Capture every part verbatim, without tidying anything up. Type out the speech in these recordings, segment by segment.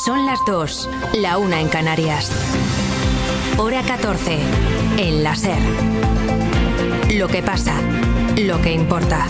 Son las dos, la una en Canarias. Hora catorce, en la SER. Lo que pasa, lo que importa.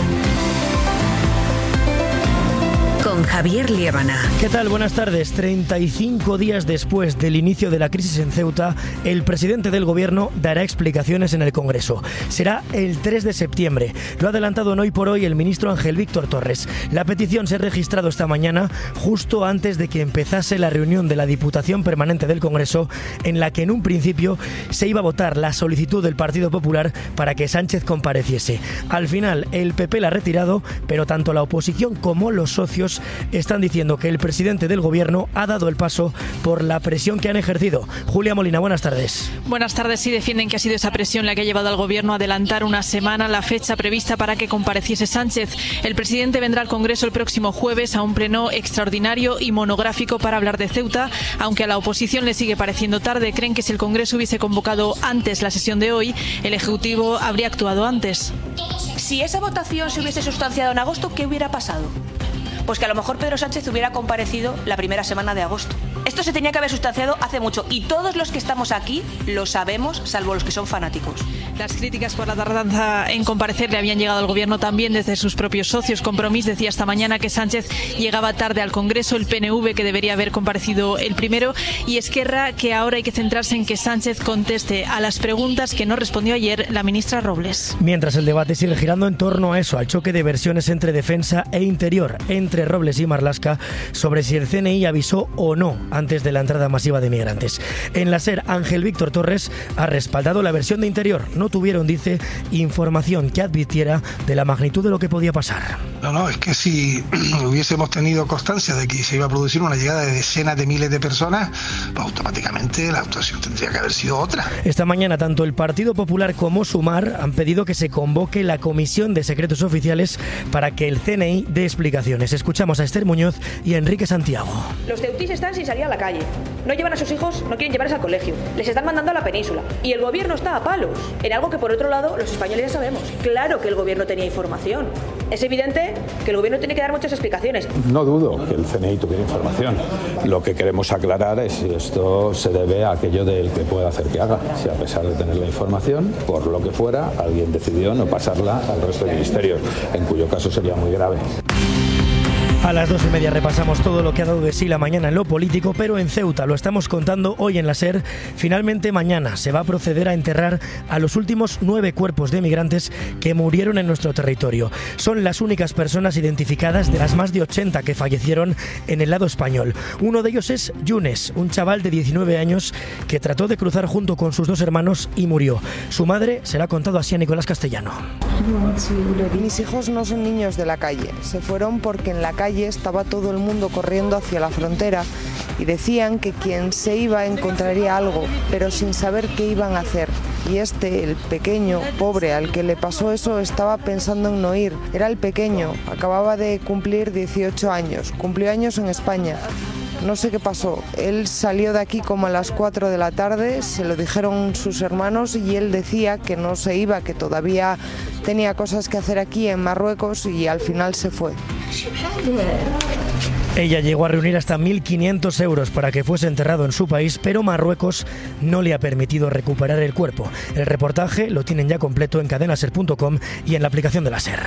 Con Javier Liébana. ¿Qué tal? Buenas tardes. treinta y cinco días después del inicio de la crisis en Ceuta, el presidente del gobierno dará explicaciones en el Congreso. Será el tres de septiembre. Lo ha adelantado en Hoy por Hoy el ministro Ángel Víctor Torres. La petición se ha registrado esta mañana, justo antes de que empezase la reunión de la Diputación Permanente del Congreso, en la que en un principio se iba a votar la solicitud del Partido Popular para que Sánchez compareciese. Al final, el P P la ha retirado, pero tanto la oposición como los socios están diciendo que el presidente del gobierno ha dado el paso por la presión que han ejercido. Julia Molina, buenas tardes. Buenas tardes. Sí, defienden que ha sido esa presión la que ha llevado al gobierno a adelantar una semana la fecha prevista para que compareciese Sánchez. El presidente vendrá al Congreso el próximo jueves a un pleno extraordinario y monográfico para hablar de Ceuta, aunque a la oposición le sigue pareciendo tarde. Creen que si el Congreso hubiese convocado antes la sesión de hoy, el Ejecutivo habría actuado antes. Si esa votación se hubiese sustanciado en agosto, ¿qué hubiera pasado? Pues que a lo mejor Pedro Sánchez hubiera comparecido la primera semana de agosto. Esto se tenía que haber sustanciado hace mucho y todos los que estamos aquí lo sabemos, salvo los que son fanáticos. Las críticas por la tardanza en comparecer le habían llegado al gobierno también desde sus propios socios. Compromís decía esta mañana que Sánchez llegaba tarde al Congreso, el P N V que debería haber comparecido el primero y Esquerra que ahora hay que centrarse en que Sánchez conteste a las preguntas que no respondió ayer la ministra Robles. Mientras el debate sigue girando en torno a eso, al choque de versiones entre defensa e interior, entre Robles y Marlaska, sobre si el C N I avisó o no antes de la entrada masiva de migrantes. En la SER, Ángel Víctor Torres ha respaldado la versión de interior. No tuvieron, dice, información que advirtiera de la magnitud de lo que podía pasar. No, no, es que si hubiésemos tenido constancia de que se iba a producir una llegada de decenas de miles de personas, pues automáticamente la actuación tendría que haber sido otra. Esta mañana, tanto el Partido Popular como Sumar han pedido que se convoque la Comisión de Secretos Oficiales para que el C N I dé explicaciones. Escuchamos a Esther Muñoz y a Enrique Santiago. Los ceutís están sin salir a la calle. No llevan a sus hijos, no quieren llevarles al colegio. Les están mandando a la península. Y el gobierno está a palos. En algo que por otro lado los españoles ya sabemos. Claro que el gobierno tenía información. Es evidente que el gobierno tiene que dar muchas explicaciones. No dudo que el C N I tuviera información. Lo que queremos aclarar es si esto se debe a aquello del que pueda hacer que haga. Si a pesar de tener la información, por lo que fuera, alguien decidió no pasarla al resto de ministerios, en cuyo caso sería muy grave. A las dos y media repasamos todo lo que ha dado de sí la mañana en lo político, pero en Ceuta, lo estamos contando hoy en la SER, finalmente mañana se va a proceder a enterrar a los últimos nueve cuerpos de migrantes que murieron en nuestro territorio. Son las únicas personas identificadas de las más de ochenta que fallecieron en el lado español. Uno de ellos es Yunes, un chaval de diecinueve años que trató de cruzar junto con sus dos hermanos y murió. Su madre se la ha contado así a Nicolás Castellano. Mis hijos no son niños de la calle, se fueron porque en la calle estaba todo el mundo corriendo hacia la frontera y decían que quien se iba encontraría algo, pero sin saber qué iban a hacer. Y este, el pequeño, pobre, al que le pasó eso, estaba pensando en no ir. Era el pequeño, acababa de cumplir dieciocho años, cumplió años en España. No sé qué pasó, él salió de aquí como a las cuatro de la tarde, se lo dijeron sus hermanos y él decía que no se iba, que todavía tenía cosas que hacer aquí en Marruecos y al final se fue. Ella llegó a reunir hasta mil quinientos euros para que fuese enterrado en su país, pero Marruecos no le ha permitido recuperar el cuerpo. El reportaje lo tienen ya completo en cadena ser punto com y en la aplicación de la SER.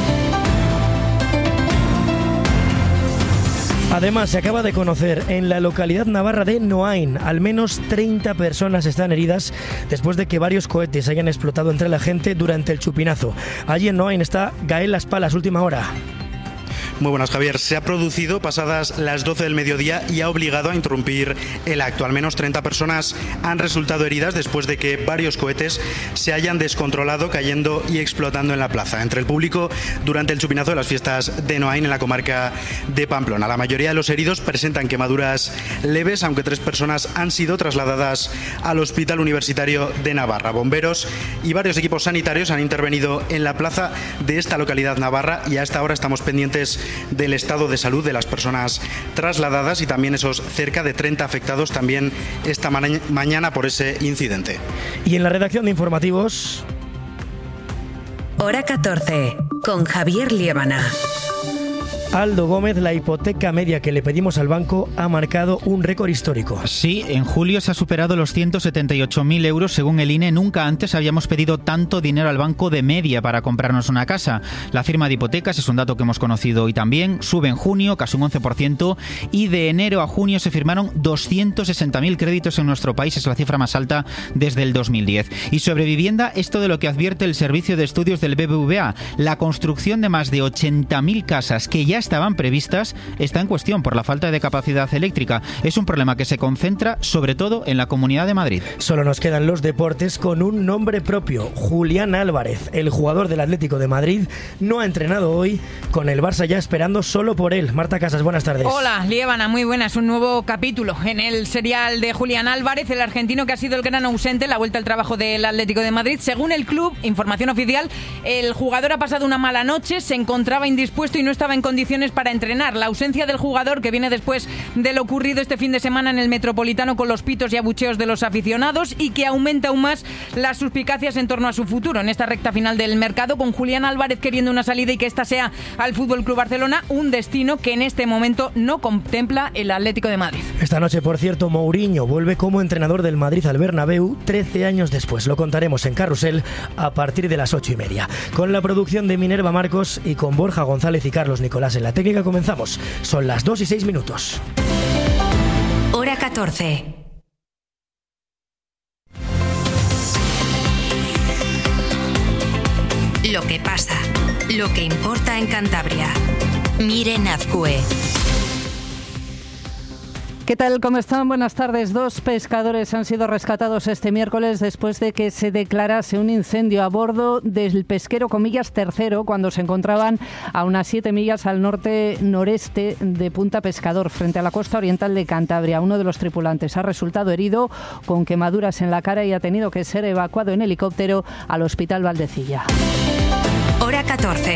Además, se acaba de conocer en la localidad navarra de Noain, al menos treinta personas están heridas después de que varios cohetes hayan explotado entre la gente durante el chupinazo. Allí en Noain está Gael Las Palas, última hora. Muy buenas, Javier. Se ha producido pasadas las doce del mediodía y ha obligado a interrumpir el acto. Al menos treinta personas han resultado heridas después de que varios cohetes se hayan descontrolado, cayendo y explotando en la plaza. Entre el público durante el chupinazo de las fiestas de Noain en la comarca de Pamplona. La mayoría de los heridos presentan quemaduras leves, aunque tres personas han sido trasladadas al Hospital Universitario de Navarra. Bomberos y varios equipos sanitarios han intervenido en la plaza de esta localidad navarra y a esta hora estamos pendientes del estado de salud de las personas trasladadas y también esos cerca de treinta afectados también esta ma- mañana por ese incidente. Y en la redacción de informativos... Hora catorce, con Javier Liébana. Aldo Gómez, la hipoteca media que le pedimos al banco ha marcado un récord histórico. Sí, en julio se ha superado los ciento setenta y ocho mil euros según el I N E. Nunca antes habíamos pedido tanto dinero al banco de media para comprarnos una casa. La firma de hipotecas es un dato que hemos conocido hoy también. Sube en junio, casi un once por ciento, y de enero a junio se firmaron doscientos sesenta mil créditos en nuestro país. Es la cifra más alta desde el dos mil diez. Y sobre vivienda, esto de lo que advierte el Servicio de Estudios del B B V A. La construcción de más de ochenta mil casas que ya estaban previstas está en cuestión por la falta de capacidad eléctrica. Es un problema que se concentra sobre todo en la Comunidad de Madrid. Solo nos quedan los deportes con un nombre propio. Julián Álvarez, el jugador del Atlético de Madrid, no ha entrenado hoy, con el Barça ya esperando solo por él. Marta Casas, buenas tardes. Hola, Liébana, muy buenas. Un nuevo capítulo en el serial de Julián Álvarez, el argentino que ha sido el gran ausente en la vuelta al trabajo del Atlético de Madrid. Según el club, información oficial, el jugador ha pasado una mala noche, se encontraba indispuesto y no estaba en condiciones para entrenar. La ausencia del jugador, que viene después de lo ocurrido este fin de semana en el Metropolitano con los pitos y abucheos de los aficionados, y que aumenta aún más las suspicacias en torno a su futuro en esta recta final del mercado, con Julián Álvarez queriendo una salida y que esta sea al F C Barcelona, un destino que en este momento no contempla el Atlético de Madrid. Esta noche, por cierto, Mourinho vuelve como entrenador del Madrid al Bernabéu trece años después. Lo contaremos en Carrusel a partir de las ocho y media. Con la producción de Minerva Marcos y con Borja González y Carlos Nicolás en la técnica comenzamos. Son las dos y seis minutos. Hora catorce. Lo que pasa, lo que importa en Cantabria. Miren Azcue. ¿Qué tal? ¿Cómo están? Buenas tardes. Dos pescadores han sido rescatados este miércoles después de que se declarase un incendio a bordo del pesquero Comillas Tercero cuando se encontraban a unas siete millas al norte-noreste de Punta Pescador, frente a la costa oriental de Cantabria. Uno de los tripulantes ha resultado herido con quemaduras en la cara y ha tenido que ser evacuado en helicóptero al Hospital Valdecilla. Hora catorce.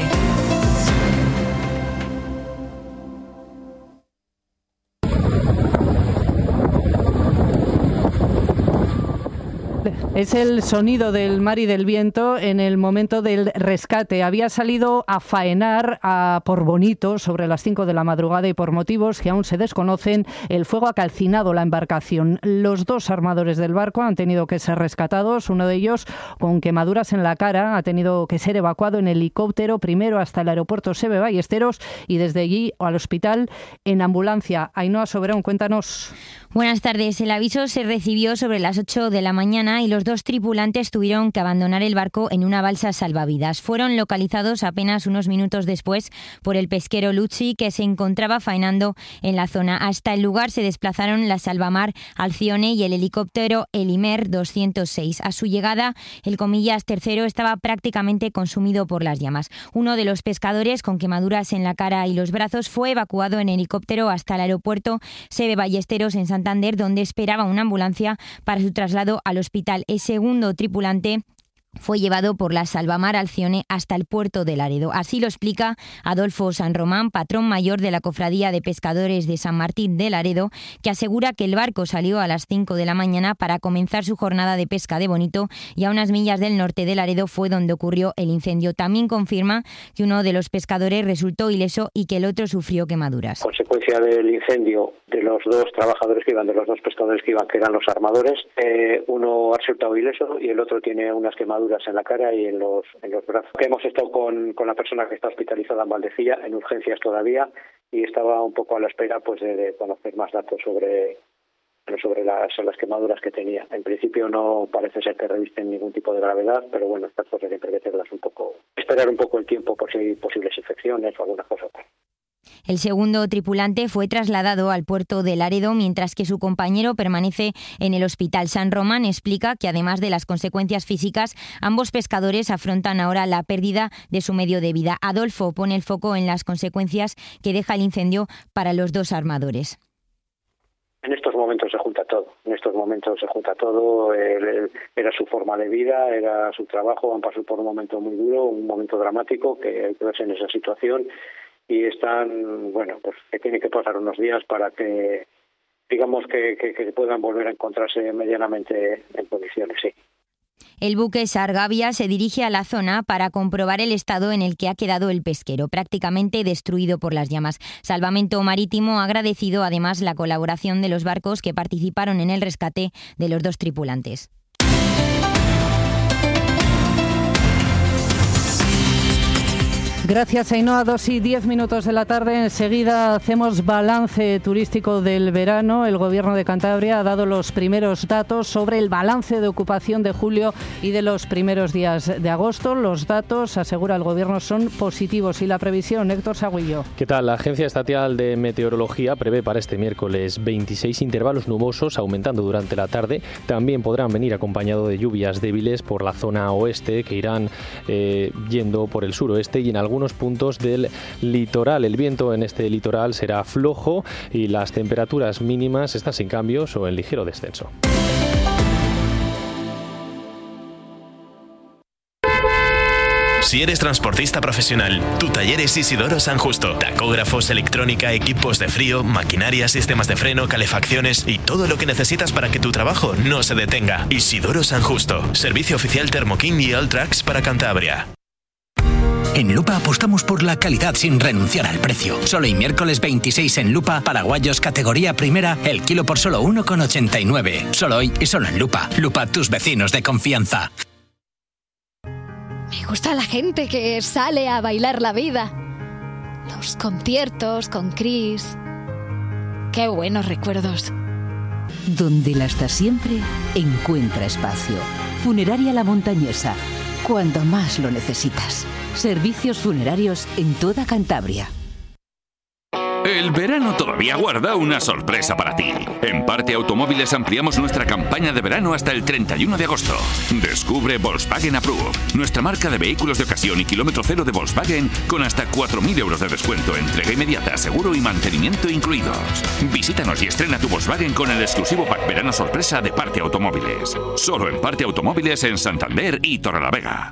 Es el sonido del mar y del viento en el momento del rescate. Había salido a faenar a por Bonito sobre las cinco de la madrugada y por motivos que aún se desconocen, el fuego ha calcinado la embarcación. Los dos armadores del barco han tenido que ser rescatados. Uno de ellos con quemaduras en la cara ha tenido que ser evacuado en helicóptero primero hasta el aeropuerto Seve Ballesteros y desde allí al hospital en ambulancia. Ainhoa Soberón, cuéntanos. Buenas tardes. El aviso se recibió sobre las ocho de la mañana y los dos tripulantes tuvieron que abandonar el barco en una balsa salvavidas. Fueron localizados apenas unos minutos después por el pesquero Lucci, que se encontraba faenando en la zona. Hasta el lugar se desplazaron la Salvamar Alcione y el helicóptero Elimer doscientos seis. A su llegada, el Comillas Tercero estaba prácticamente consumido por las llamas. Uno de los pescadores, con quemaduras en la cara y los brazos, fue evacuado en helicóptero hasta el aeropuerto Seve Ballesteros en Santander, donde esperaba una ambulancia para su traslado al hospital. El segundo tripulante fue llevado por la Salvamar Alcione hasta el puerto de Laredo. Así lo explica Adolfo San Román, patrón mayor de la Cofradía de Pescadores de San Martín de Laredo, que asegura que el barco salió a las cinco de la mañana para comenzar su jornada de pesca de Bonito y a unas millas del norte de Laredo fue donde ocurrió el incendio. También confirma que uno de los pescadores resultó ileso y que el otro sufrió quemaduras. Consecuencia del incendio de los dos trabajadores que iban, de los dos pescadores que iban, que eran los armadores, eh, uno ha resultado ileso y el otro tiene unas quemaduras en la cara y en los en los brazos. Hemos estado con, con la persona que está hospitalizada en Valdecilla, en urgencias todavía, y estaba un poco a la espera pues de, de conocer más datos sobre sobre las, las quemaduras que tenía. En principio no parece ser que revisten ningún tipo de gravedad, pero bueno, estas cosas hay que verlas un poco, esperar un poco el tiempo por si hay posibles infecciones o alguna cosa. El segundo tripulante fue trasladado al puerto de Laredo, mientras que su compañero permanece en el hospital. San Román explica que además de las consecuencias físicas, ambos pescadores afrontan ahora la pérdida de su medio de vida. Adolfo pone el foco en las consecuencias que deja el incendio para los dos armadores. En estos momentos se junta todo, en estos momentos se junta todo, el, el, era su forma de vida, era su trabajo, han pasado por un momento muy duro, un momento dramático, que hay que verse en esa situación, y están, bueno, pues que tiene que pasar unos días para que, digamos, que, que, que puedan volver a encontrarse medianamente en condiciones, sí. El buque Sargavia se dirige a la zona para comprobar el estado en el que ha quedado el pesquero, prácticamente destruido por las llamas. Salvamento Marítimo ha agradecido además la colaboración de los barcos que participaron en el rescate de los dos tripulantes. Gracias, Ainhoa. Dos y diez minutos de la tarde. Enseguida hacemos balance turístico del verano. El Gobierno de Cantabria ha dado los primeros datos sobre el balance de ocupación de julio y de los primeros días de agosto. Los datos, asegura el Gobierno, son positivos. Y la previsión, Héctor Sagüillo. ¿Qué tal? La Agencia Estatal de Meteorología prevé para este miércoles veintiséis intervalos nubosos, aumentando durante la tarde. También podrán venir acompañados de lluvias débiles por la zona oeste, que irán eh, yendo por el suroeste y en algunos algunos puntos del litoral. El viento en este litoral será flojo y las temperaturas mínimas están sin cambios o en ligero descenso. Si eres transportista profesional, tu taller es Isidoro San Justo. Tacógrafos, electrónica, equipos de frío, maquinaria, sistemas de freno, calefacciones y todo lo que necesitas para que tu trabajo no se detenga. Isidoro San Justo. Servicio oficial Thermoking y Alltrax para Cantabria. En Lupa apostamos por la calidad sin renunciar al precio. Solo y miércoles veintiséis en Lupa, paraguayos categoría primera, el kilo por solo uno con ochenta y nueve. Solo hoy y solo en Lupa. Lupa, tus vecinos de confianza. Me gusta la gente que sale a bailar la vida. Los conciertos con Chris. Qué buenos recuerdos. Donde la está siempre, encuentra espacio. Funeraria La Montañesa. Cuando más lo necesitas. Servicios funerarios en toda Cantabria. El verano todavía guarda una sorpresa para ti. En Parte Automóviles ampliamos nuestra campaña de verano hasta el treinta y uno de agosto. Descubre Volkswagen Approve, nuestra marca de vehículos de ocasión y kilómetro cero de Volkswagen con hasta cuatro mil euros de descuento, entrega inmediata, seguro y mantenimiento incluidos. Visítanos y estrena tu Volkswagen con el exclusivo pack verano sorpresa de Parte Automóviles. Solo en Parte Automóviles en Santander y Torrelavega.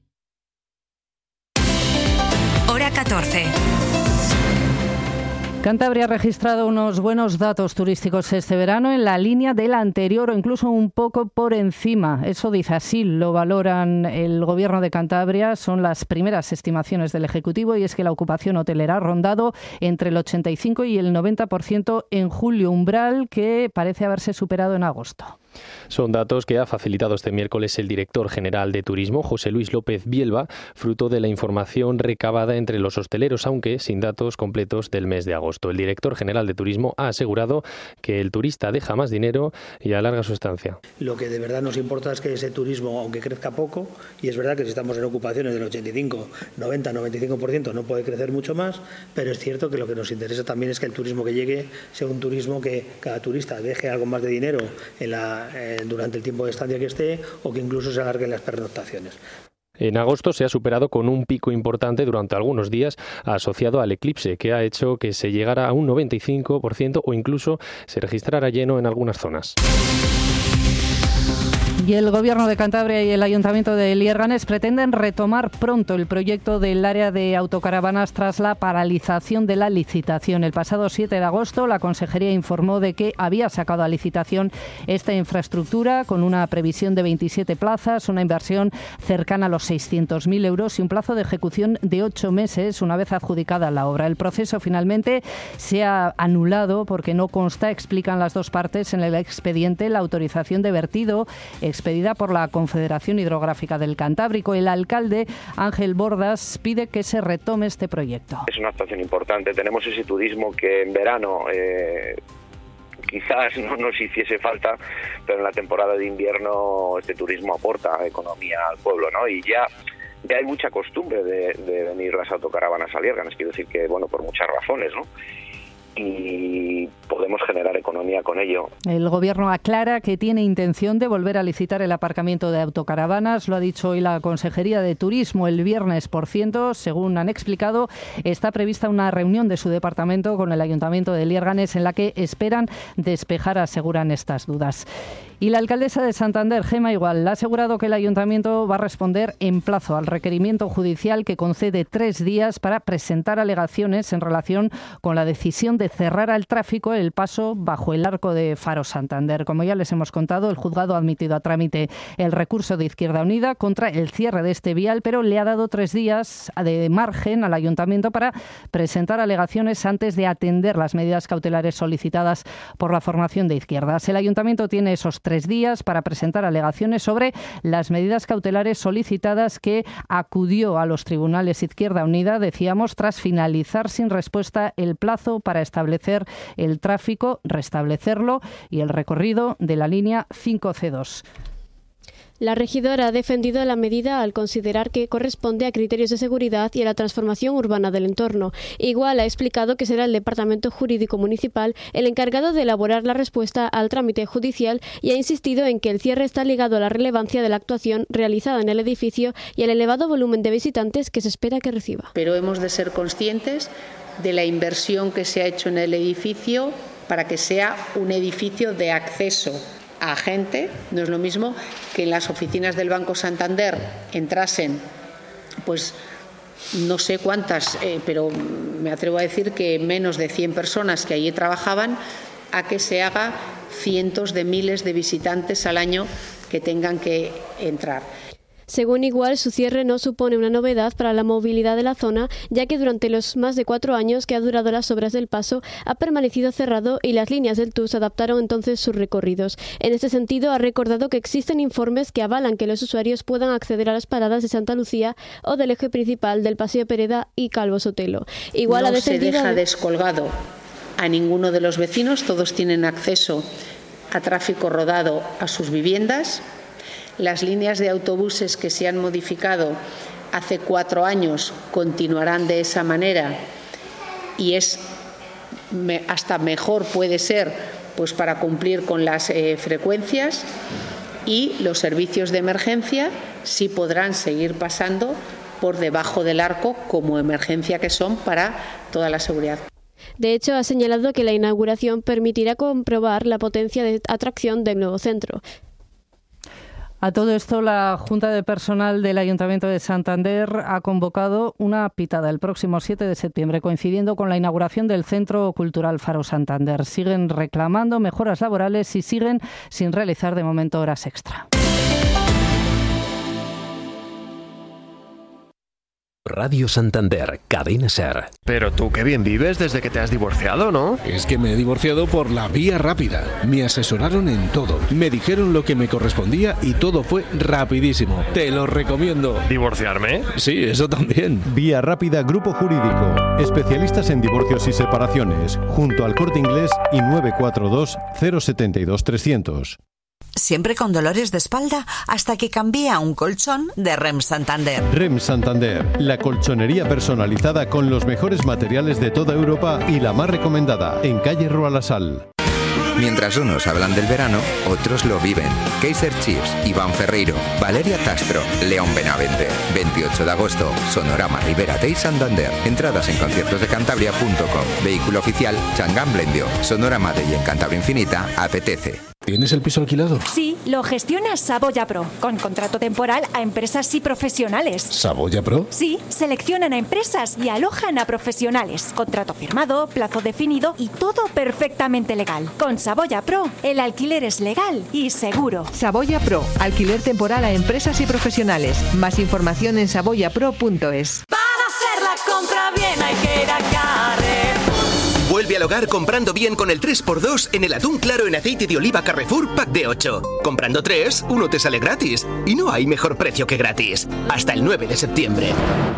Hora catorce. Cantabria ha registrado unos buenos datos turísticos este verano en la línea del anterior o incluso un poco por encima. Eso dice así, lo valoran el Gobierno de Cantabria. Son las primeras estimaciones del Ejecutivo y es que la ocupación hotelera ha rondado entre el ochenta y cinco y el noventa por ciento en julio, umbral que parece haberse superado en agosto. Son datos que ha facilitado este miércoles el director general de Turismo, José Luis López Bielba, fruto de la información recabada entre los hosteleros, aunque sin datos completos del mes de agosto. El director general de Turismo ha asegurado que el turista deja más dinero y alarga su estancia. Lo que de verdad nos importa es que ese turismo, aunque crezca poco, y es verdad que si estamos en ocupaciones del ochenta y cinco, noventa, noventa y cinco por ciento no puede crecer mucho más, pero es cierto que lo que nos interesa también es que el turismo que llegue sea un turismo que cada turista deje algo más de dinero en la Eh, durante el tiempo de estancia que esté o que incluso se alarguen las pernoctaciones. En agosto se ha superado con un pico importante durante algunos días asociado al eclipse, que ha hecho que se llegara a un noventa y cinco por ciento o incluso se registrara lleno en algunas zonas. Y el Gobierno de Cantabria y el Ayuntamiento de Liérganes pretenden retomar pronto el proyecto del área de autocaravanas tras la paralización de la licitación. El pasado siete de agosto la Consejería informó de que había sacado a licitación esta infraestructura con una previsión de veintisiete plazas, una inversión cercana a los seiscientos mil euros y un plazo de ejecución de ocho meses una vez adjudicada la obra. El proceso finalmente se ha anulado porque no consta, explican las dos partes en el expediente, la autorización de vertido expedida por la Confederación Hidrográfica del Cantábrico. El alcalde Ángel Bordas pide que se retome este proyecto. Es una actuación importante. Tenemos ese turismo que en verano eh, quizás no nos hiciese falta, pero en la temporada de invierno este turismo aporta economía al pueblo, ¿no? Y ya ya hay mucha costumbre de, de venir las autocaravanas a Liérganes, quiero decir que, bueno, por muchas razones, ¿no? Y podemos generar economía con ello. El Gobierno aclara que tiene intención de volver a licitar el aparcamiento de autocaravanas. Lo ha dicho hoy la Consejería de Turismo el viernes. Por ciento, según han explicado, está prevista una reunión de su departamento con el Ayuntamiento de Liérganes en la que esperan despejar, aseguran, estas dudas. Y la alcaldesa de Santander, Gema Igual, ha asegurado que el Ayuntamiento va a responder en plazo al requerimiento judicial que concede tres días para presentar alegaciones en relación con la decisión de cerrar al tráfico el paso bajo el arco barco de Faro Santander. Como ya les hemos contado, el juzgado ha admitido a trámite el recurso de Izquierda Unida contra el cierre de este vial, pero le ha dado tres días de margen al ayuntamiento para presentar alegaciones antes de atender las medidas cautelares solicitadas por la formación de izquierdas. El ayuntamiento tiene esos tres días para presentar alegaciones sobre las medidas cautelares solicitadas, que acudió a los tribunales Izquierda Unida, decíamos, tras finalizar sin respuesta el plazo para establecer el tráfico, restablecerlo y el recorrido de la línea cinco C dos. La regidora ha defendido la medida al considerar que corresponde a criterios de seguridad y a la transformación urbana del entorno. Igual ha explicado que será el Departamento Jurídico Municipal el encargado de elaborar la respuesta al trámite judicial, y ha insistido en que el cierre está ligado a la relevancia de la actuación realizada en el edificio y al elevado volumen de visitantes que se espera que reciba. Pero hemos de ser conscientes de la inversión que se ha hecho en el edificio para que sea un edificio de acceso a gente. No es lo mismo que en las oficinas del Banco Santander entrasen, pues no sé cuántas, eh, pero me atrevo a decir que menos de cien personas que allí trabajaban, a que se haga cientos de miles de visitantes al año que tengan que entrar. Según Igual, su cierre no supone una novedad para la movilidad de la zona, ya que durante los más de cuatro años que ha durado las obras del paso ha permanecido cerrado y las líneas del T U S adaptaron entonces sus recorridos. En este sentido, ha recordado que existen informes que avalan que los usuarios puedan acceder a las paradas de Santa Lucía o del eje principal del Paseo Pereda y Calvo Sotelo. Igual no ha defendido... se deja descolgado a ninguno de los vecinos, todos tienen acceso a tráfico rodado a sus viviendas. Las líneas de autobuses que se han modificado hace cuatro años continuarán de esa manera, y es me, hasta mejor puede ser, pues para cumplir con las eh, frecuencias, y los servicios de emergencia sí podrán seguir pasando por debajo del arco como emergencia que son para toda la seguridad. De hecho, ha señalado que la inauguración permitirá comprobar la potencia de atracción del nuevo centro. A todo esto, la Junta de Personal del Ayuntamiento de Santander ha convocado una pitada el próximo siete de septiembre, coincidiendo con la inauguración del Centro Cultural Faro Santander. Siguen reclamando mejoras laborales y siguen sin realizar de momento horas extra. Radio Santander, Cadena SER. Pero tú qué bien vives desde que te has divorciado, ¿no? Es que me he divorciado por la vía rápida. Me asesoraron en todo. Me dijeron lo que me correspondía y todo fue rapidísimo. Te lo recomiendo. ¿Divorciarme? Sí, eso también. Vía Rápida Grupo Jurídico. Especialistas en divorcios y separaciones. Junto al Corte Inglés y nueve cuatro dos, cero siete dos, tres cero cero. Siempre con dolores de espalda hasta que cambié a un colchón de REM Santander. REM Santander, la colchonería personalizada con los mejores materiales de toda Europa y la más recomendada, en calle Roalasal. Mientras unos hablan del verano, otros lo viven. Kaiser Chiefs, Iván Ferreiro, Valeria Castro, León Benavente. veintiocho de agosto, Sonorama Ribera Day Santander. Entradas en conciertos de cantabria punto com. Vehículo oficial, Changán Blendio. Sonorama Day en Cantabria Infinita, apetece. ¿Tienes el piso alquilado? Sí, lo gestiona Saboya Pro, con contrato temporal a empresas y profesionales. ¿Saboya Pro? Sí, seleccionan a empresas y alojan a profesionales. Contrato firmado, plazo definido y todo perfectamente legal. Con Saboya Pro, el alquiler es legal y seguro. Saboya Pro, alquiler temporal a empresas y profesionales. Más información en saboya pro punto es. Para hacer la compra bien hay que ir a Carrefour. Vuelve al hogar comprando bien con el tres por dos en el atún claro en aceite de oliva Carrefour Pack de ocho. Comprando tres, uno te sale gratis. Y no hay mejor precio que gratis. Hasta el nueve de septiembre.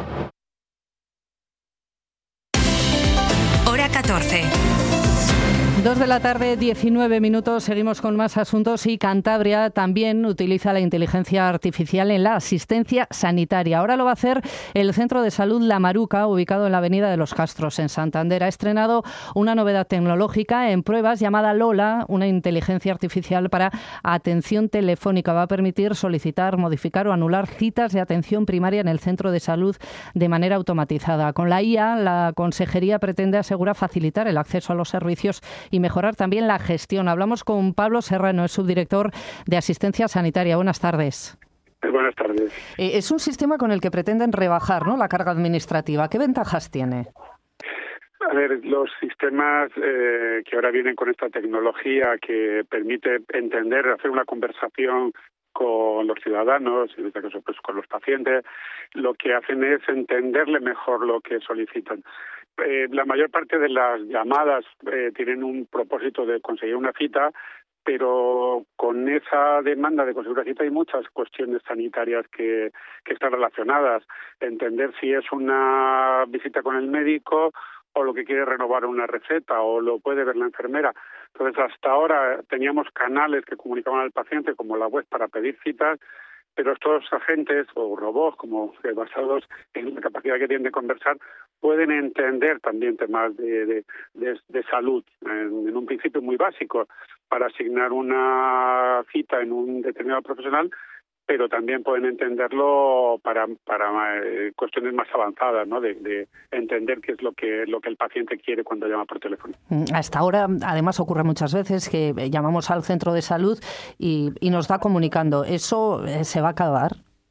Hora catorce. Dos de la tarde, diecinueve minutos. Seguimos con más asuntos y Cantabria también utiliza la inteligencia artificial en la asistencia sanitaria. Ahora lo va a hacer el Centro de Salud La Maruca, ubicado en la Avenida de los Castros, en Santander. Ha estrenado una novedad tecnológica en pruebas llamada Lola, una inteligencia artificial para atención telefónica. Va a permitir solicitar, modificar o anular citas de atención primaria en el centro de salud de manera automatizada. Con la I A, la Consejería pretende, asegura, facilitar el acceso a los servicios y mejorar también la gestión. Hablamos con Pablo Serrano, es subdirector de Asistencia Sanitaria. Buenas tardes. Buenas tardes. Eh, es un sistema con el que pretenden rebajar, ¿no?, la carga administrativa. ¿Qué ventajas tiene? A ver, los sistemas eh, que ahora vienen con esta tecnología que permite entender, hacer una conversación con los ciudadanos, en este caso pues con los pacientes, lo que hacen es entenderle mejor lo que solicitan. Eh, la mayor parte de las llamadas eh, tienen un propósito de conseguir una cita, pero con esa demanda de conseguir una cita hay muchas cuestiones sanitarias que, que están relacionadas. Entender si es una visita con el médico o lo que quiere renovar una receta o lo puede ver la enfermera. Entonces, hasta ahora teníamos canales que comunicaban al paciente, como la web, para pedir citas, pero estos agentes o robots, como eh, basados en la capacidad que tienen de conversar, pueden entender también temas de, de, de, de salud, en, en un principio muy básico, para asignar una cita en un determinado profesional, pero también pueden entenderlo para para eh, cuestiones más avanzadas, ¿no? De, de entender qué es lo que lo que el paciente quiere cuando llama por teléfono. Hasta ahora, además, ocurre muchas veces que llamamos al centro de salud y, y nos va comunicando. ¿Eso eh, se va a acabar?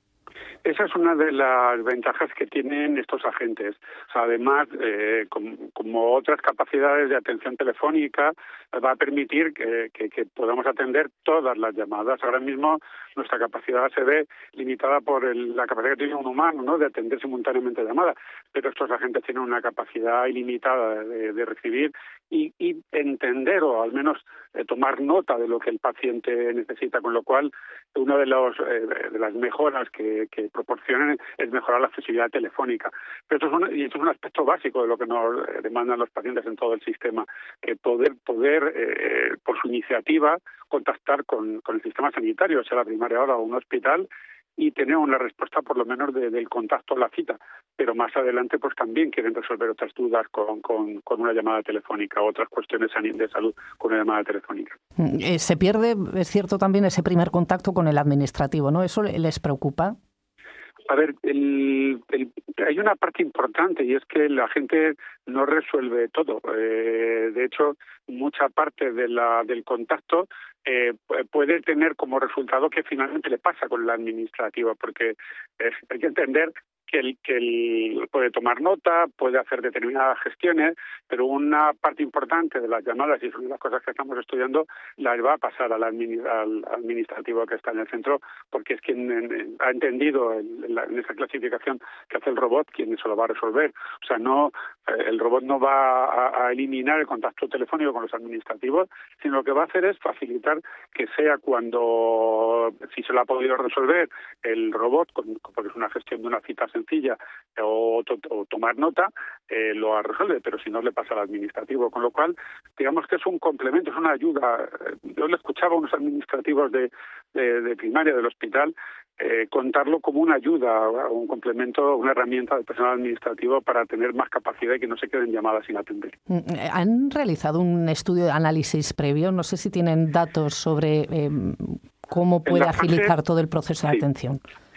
Esa es una de las ventajas que tienen estos agentes. O sea, además, eh, como, como otras capacidades de atención telefónica, va a permitir que, que, que podamos atender todas las llamadas. Ahora mismo nuestra capacidad se ve limitada por el, la capacidad que tiene un humano, ¿no?, de atender simultáneamente llamadas, pero estos agentes tienen una capacidad ilimitada de, de recibir y, y entender, o al menos eh, tomar nota de lo que el paciente necesita, con lo cual una de, los, eh, de las mejoras que, que proporcionan es mejorar la accesibilidad telefónica. Pero esto es un, y esto es un aspecto básico de lo que nos demandan los pacientes en todo el sistema, que poder, poder eh, por su iniciativa, contactar con, con el sistema sanitario, sea la primaria hora o un hospital, y tener una respuesta por lo menos de, del contacto a la cita. Pero más adelante pues también quieren resolver otras dudas con, con, con una llamada telefónica, otras cuestiones de salud con una llamada telefónica. Se pierde, es cierto, también ese primer contacto con el administrativo, ¿no? ¿Eso les preocupa? A ver, el, el, hay una parte importante y es que la gente no resuelve todo. Eh, de hecho, mucha parte de la, del contacto eh, puede tener como resultado que finalmente le pasa con la administrativa, porque eh, hay que entender que él, que él puede tomar nota, puede hacer determinadas gestiones, pero una parte importante de las llamadas, y son las cosas que estamos estudiando, las va a pasar al, admin, al administrativo que está en el centro, porque es quien en, ha entendido en, en, la, en esa clasificación que hace el robot, quien eso lo va a resolver. O sea, no eh, el robot no va a, a eliminar el contacto telefónico con los administrativos, sino lo que va a hacer es facilitar que sea cuando, si se lo ha podido resolver el robot, con, porque es una gestión de una cita sencilla, o, to, o tomar nota, eh, lo resuelve, pero si no le pasa al administrativo, con lo cual digamos que es un complemento, es una ayuda. Yo le escuchaba a unos administrativos de, de, de primaria del hospital eh, contarlo como una ayuda, un complemento, una herramienta del personal administrativo para tener más capacidad y que no se queden llamadas sin atender. ¿Han realizado un estudio de análisis previo? No sé si tienen datos sobre eh, cómo puede agilizar fase, todo el proceso de sí. atención.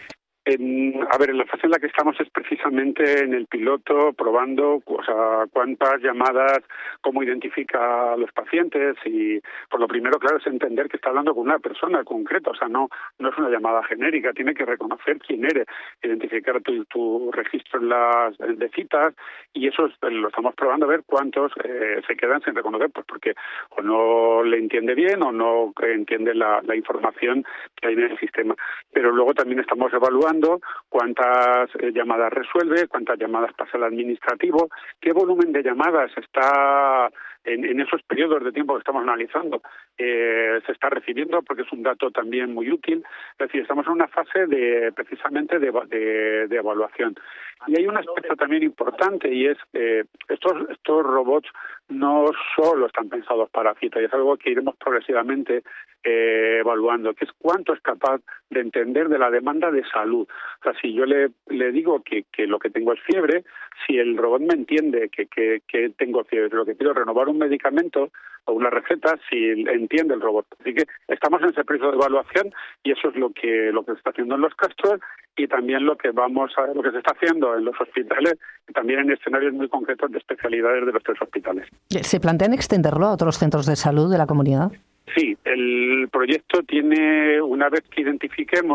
En, a ver, en la fase en la que estamos es precisamente en el piloto, probando o sea, cuántas llamadas, cómo identifica a los pacientes y, por lo primero, claro, es entender que está hablando con una persona concreta, o sea, no no es una llamada genérica, tiene que reconocer quién eres, identificar tu, tu registro en las de citas y eso es, lo estamos probando a ver cuántos eh, se quedan sin reconocer, pues porque o no le entiende bien o no entiende la, la información que hay en el sistema. Pero luego también estamos evaluando cuántas eh, llamadas resuelve, cuántas llamadas pasa al administrativo, qué volumen de llamadas está en, en esos periodos de tiempo que estamos analizando eh, se está recibiendo, porque es un dato también muy útil. Es decir, estamos en una fase de precisamente de, de, de evaluación. Y hay un aspecto también importante y es que eh, estos, estos robots no solo están pensados para cita, y es algo que iremos progresivamente eh, evaluando, que es cuánto es capaz de entender de la demanda de salud. O sea, si yo le, le digo que, que lo que tengo es fiebre, si el robot me entiende que, que, que tengo fiebre, lo que quiero es renovar un medicamento o una receta, si entiende el robot. Así que estamos en ese proceso de evaluación y eso es lo que lo que se está haciendo en los castros y también lo que vamos a lo que se está haciendo en los hospitales y también en escenarios muy concretos de especialidades de los tres hospitales. ¿Se plantean extenderlo a otros centros de salud de la comunidad? Sí, el proyecto tiene, una vez que identifiquemos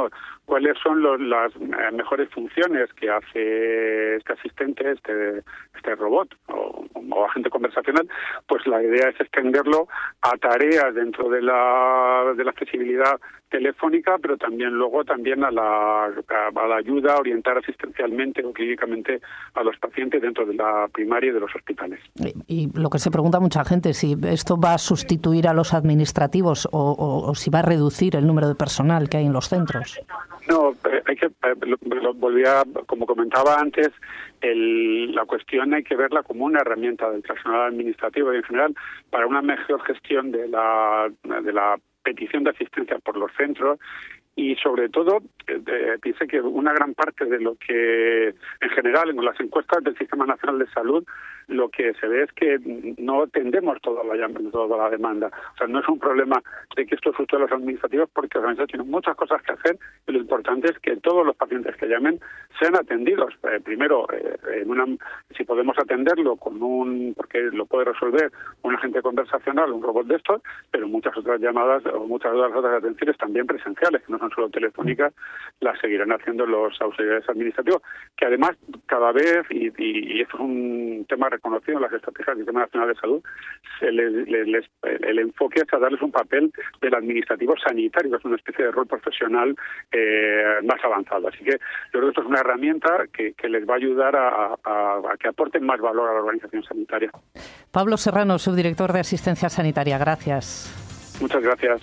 cuáles son los, las eh, mejores funciones que hace este asistente, este, este robot o, o agente conversacional, pues la idea es extenderlo a tareas dentro de la, de la accesibilidad telefónica, pero también luego también a la, a la ayuda a orientar asistencialmente o clínicamente a los pacientes dentro de la primaria y de los hospitales. Y, y lo que se pregunta mucha gente, si esto va a sustituir a los administrativos o, o, o si va a reducir el número de personal que hay en los centros. No, hay que, lo, lo volvía, como comentaba antes, el, la cuestión hay que verla como una herramienta del personal administrativo y en general para una mejor gestión de la, de la petición de asistencia por los centros y sobre todo eh, piense que una gran parte de lo que en general en las encuestas del Sistema Nacional de Salud lo que se ve es que no atendemos toda la, toda la demanda. O sea, no es un problema de que esto asuste a los administrativos porque los administrativos tienen muchas cosas que hacer y lo importante es que todos los pacientes que llamen sean atendidos. Eh, primero, eh, en una, si podemos atenderlo con un, porque lo puede resolver un agente conversacional, un robot de estos, pero muchas otras llamadas o muchas otras atenciones también presenciales, que no son solo telefónicas, las seguirán haciendo los auxiliares administrativos, que además cada vez, y, y, y esto es un tema reconocido en las estrategias del Sistema Nacional de Salud, se les, les, les, el enfoque es a darles un papel del administrativo sanitario, que es una especie de rol profesional eh, más avanzado. Así que yo creo que esto es una herramienta que, que les va a ayudar a, a, a que aporten más valor a la organización sanitaria. Pablo Serrano, subdirector de Asistencia Sanitaria, gracias. Muchas gracias.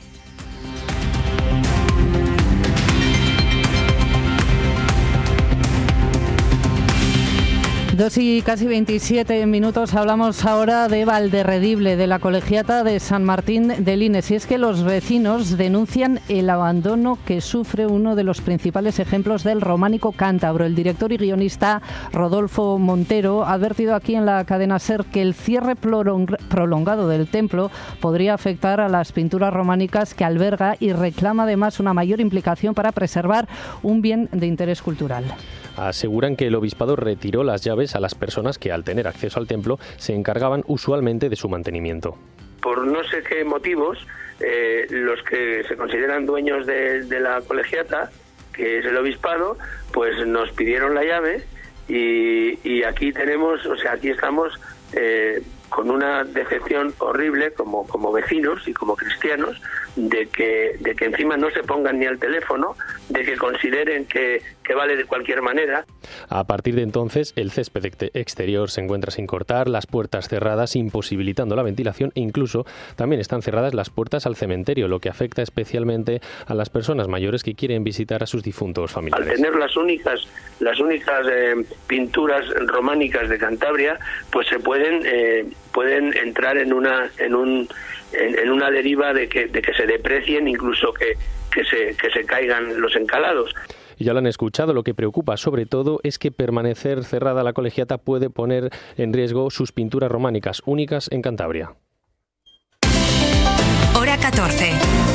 Dos y casi veintisiete minutos. Hablamos ahora de Valderredible, de la colegiata de San Martín de Lines. Y es que los vecinos denuncian el abandono que sufre uno de los principales ejemplos del románico cántabro. El director y guionista Rodolfo Montero ha advertido aquí en la cadena SER que el cierre prolongado del templo podría afectar a las pinturas románicas que alberga y reclama además una mayor implicación para preservar un bien de interés cultural. Aseguran que el obispado retiró las llaves a las personas que, al tener acceso al templo, se encargaban usualmente de su mantenimiento. Por no sé qué motivos, eh, los que se consideran dueños de, de la colegiata, que es el obispado, pues nos pidieron la llave y, y aquí tenemos, o sea, aquí estamos eh, con una decepción horrible como, como vecinos y como cristianos de que, de que encima no se pongan ni al teléfono, de que consideren que, que vale de cualquier manera. A partir de entonces, el césped exterior se encuentra sin cortar, las puertas cerradas, imposibilitando la ventilación e incluso también están cerradas las puertas al cementerio, lo que afecta especialmente a las personas mayores que quieren visitar a sus difuntos familiares. Al tener las únicas, las únicas eh, pinturas románicas de Cantabria, pues se pueden, eh, pueden entrar en una, en un En, en una deriva de que, de que se deprecien, incluso que, que, se, que se caigan los encalados. Y ya lo han escuchado, lo que preocupa sobre todo es que permanecer cerrada la colegiata puede poner en riesgo sus pinturas románicas únicas en Cantabria. Hora catorce.